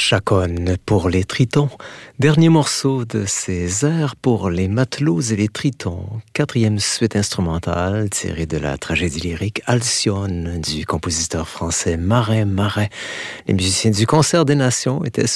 Chaconne pour les tritons, dernier morceau de ces airs pour les matelots et les tritons, quatrième suite instrumentale tirée de la tragédie lyrique Alcyone du compositeur français Marais Marais. Les musiciens du Concert des Nations étaient